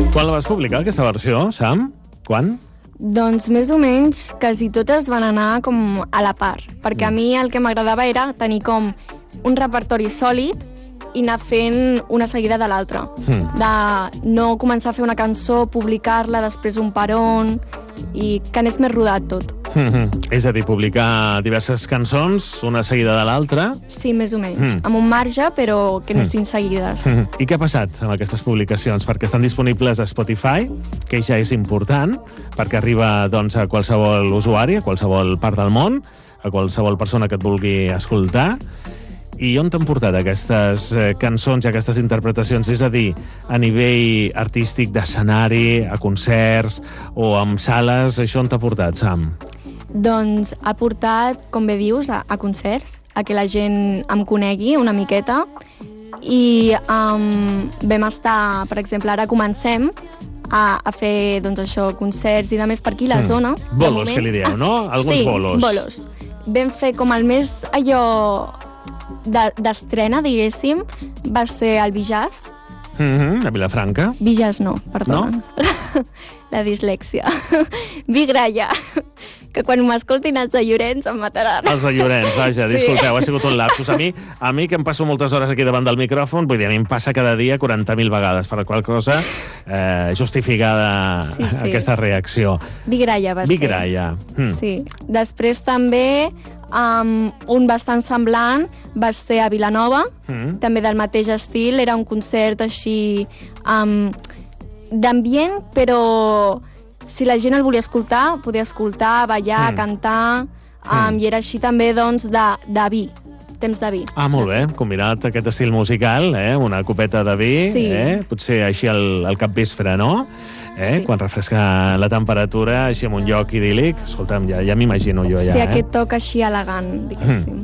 Quan la vas publicar, aquesta versió, Sam? Quan? Doncs més o menys quasi totes van anar com a la part, perquè a mi el que m'agradava era tenir com un repertori sòlid i anar fent una seguida de l'altra. De no començar a fer una cançó, publicar-la, després un peron, i que anés més rodat tot. És a dir, publicar diverses cançons, una seguida de l'altra. Sí, més o menys. Amb un marge, però que anessin seguides. I què ha passat amb aquestes publicacions? Perquè estan disponibles a Spotify, que ja és important, perquè arriba doncs, a qualsevol usuari, a qualsevol part del món, a qualsevol persona que et vulgui escoltar. I on t'han portat aquestes cançons i aquestes interpretacions? És a dir, a nivell artístic, d'escenari, a concerts o amb sales, això on t'ha portat, Sam? Doncs ha portat, com bé dius, a concerts, a que la gent em conegui una miqueta. I vam estar, per exemple, ara comencem a fer doncs, això, concerts i de més per aquí, la zona. Bolos, que li dieu, no? Alguns bolos. Sí, bolos. Vam fer com el més allò d'estrena, diguéssim, va ser el Bijàs. A Vilafranca. Bijàs no, perdona. No? La dislèxia. Vigralla. Que quan m'escoltin els de Llorenç em mataran. Els de Llorenç, vaja, disculpeu, ha sigut un lapsus. A mi, que em passo moltes hores aquí davant del micròfon, vull dir, a mi em passa cada dia 40.000 vegades, per la qual cosa justificada aquesta reacció. Vigralla va ser. Vigralla. Sí. Després també un bastant semblant va ser a Vilanova, també del mateix estil, era un concert així d'ambient, però si la gent el volia escoltar, podia escoltar, ballar, cantar, i era així també doncs de vi, temps de vi. Ah, molt bé, combinat aquest estil musical, una copeta de vi, potser així al capvespre, no? Sí. Quan refresca la temperatura, així en un lloc idíl·lic. Escolta'm, ja m'imagino jo allà. Sí, aquest toc així elegant, diguéssim.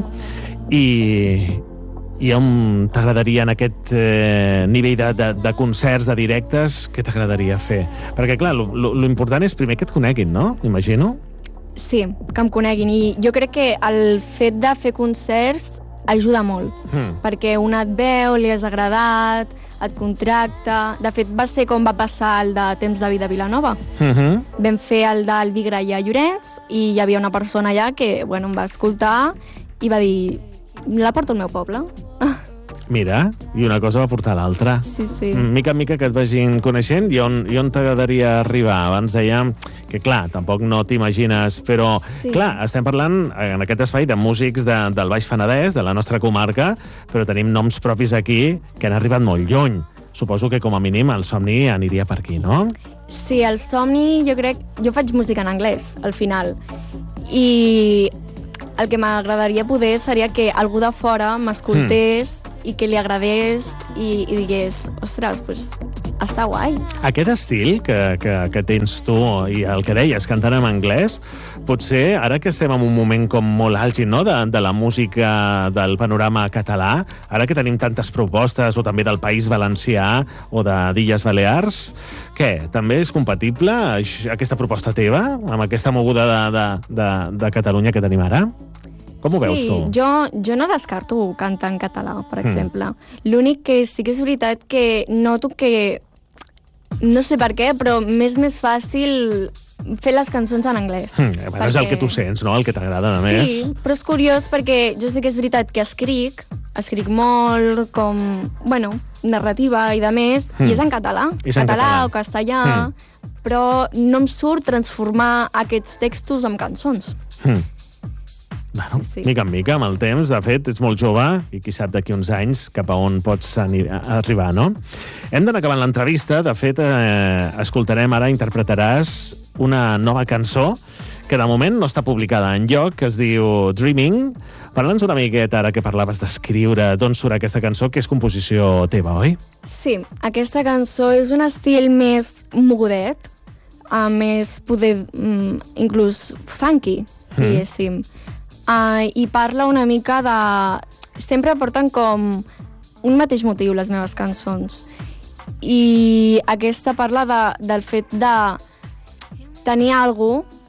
I on t'agradaria, en aquest nivell de concerts, de directes, què t'agradaria fer? Perquè, clar, l'important és primer que et coneguin, no? Imagino. Sí, que em coneguin. I jo crec que el fet de fer concerts ajuda molt, perquè un et veu, li has agradat, et contracta. De fet, va ser com va passar el de Temps de Vida a Vilanova. Vam fer el del Vigralla a Llorenç i hi havia una persona allà que em va escoltar i va dir: la porto al meu poble. Mira, i una cosa va portar l'altra. Sí. Mica en mica que et vagin coneixent, i on t'agradaria arribar? Abans dèiem que, clar, tampoc no t'imagines, però, clar, estem parlant en aquest espai de músics del Baix Penedès, de la nostra comarca, però tenim noms propis aquí que han arribat molt lluny. Suposo que, com a mínim, el somni aniria per aquí, no? Sí, el somni, jo faig música en anglès, al final, i el que m'agradaria poder seria que algú de fora m'escoltés i que li agradés i digués: ostres, doncs està guai. Aquest estil que tens tu i el que deies, cantant en anglès, potser ara que estem en un moment com molt àlgid, no?, de la música del panorama català, ara que tenim tantes propostes, o també del País Valencià o d'Illes Balears, què? També és compatible aquesta proposta teva amb aquesta moguda de Catalunya que tenim ara? Com ho veus tu? Sí, jo no descarto cantar en català, per exemple. L'únic que sí que és veritat que noto que, no sé per què, però m'és més fàcil fer les cançons en anglès. Perquè... És el que tu sents, no?, el que t'agrada, a més. Sí, però és curiós perquè jo sé que és veritat que escric molt, com, narrativa i de més, i és en català. Català o castellà, però no em surt transformar aquests textos en cançons. Bueno, mica en mica, amb el temps, de fet, ets molt jove i qui sap d'aquí uns anys cap a on pots arribar, no? Hem d'anar acabant l'entrevista. De fet, escoltarem ara, interpretaràs una nova cançó que de moment no està publicada enlloc, que es diu Dreaming. Parla'ns una miqueta, ara que parlaves d'escriure, d'on surt aquesta cançó, que és composició teva, oi? Sí, aquesta cançó és un estil més mogudet, més poder, inclús funky, diguéssim. I parla una mica de... Sempre porten com un mateix motiu, les meves cançons. I aquesta parla del fet de tenir alguna cosa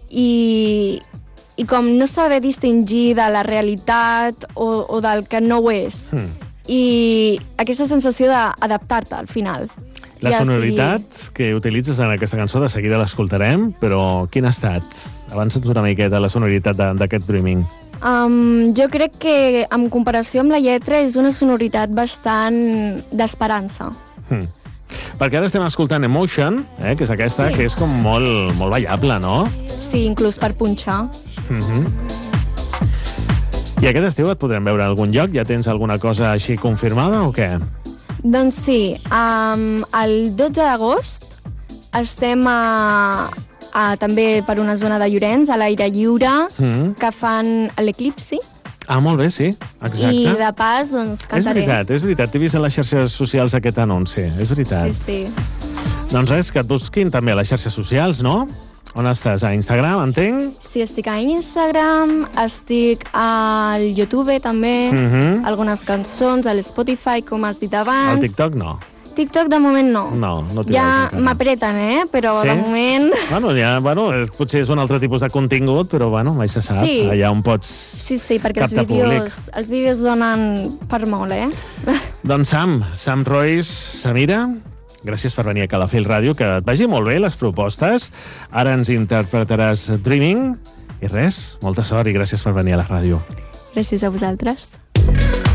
i com no saber distingir de la realitat o del que no ho és. I aquesta sensació d'adaptar-te, al final. La sonoritat que utilitzes en aquesta cançó, de seguida l'escoltarem, però quin ha estat? Avança'ns una miqueta la sonoritat d'aquest Dreaming. Jo crec que, en comparació amb la lletra, és una sonoritat bastant d'esperança. Perquè ara estem escoltant Emotion, que és aquesta, que és com molt ballable, no? Sí, inclús per punxar. I aquest estiu et podrem veure a algun lloc? Ja tens alguna cosa així confirmada o què? Doncs sí, el 12 d'agost estem també per una zona de Llorenç, a l'aire lliure, que fan l'Eclipsi. Ah, molt bé, sí, exacte. I de pas, doncs, cantaré. És veritat, t'he vist a les xarxes socials aquest anunci, és veritat. Sí. Doncs res, que et busquin també a les xarxes socials, no? On estàs? A Instagram, entenc? Sí, estic a Instagram, estic al YouTube també, algunes cançons, a l'Spotify, com has dit abans. Al TikTok no? TikTok de moment no. No t'hi ja m'apreten, però de moment... Potser és un altre tipus de contingut, però mai se sap. Sí. Allà on pots Sí, perquè els vídeos donen per molt, Doncs Sam Royce, Samira, gràcies per venir a Calafell Ràdio, que et vagi molt bé les propostes. Ara ens interpretaràs Dreaming. I res, molta sort i gràcies per venir a la ràdio. Gràcies a vosaltres.